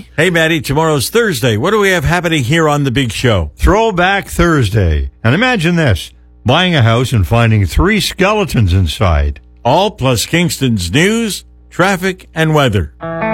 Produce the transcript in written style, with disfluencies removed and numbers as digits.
Matty. Hey, Matty, tomorrow's Thursday. What do we have happening here on The Big Show? Throwback Thursday. And imagine this, buying a house and finding 3 skeletons inside. All plus Kingston's news, traffic, and weather.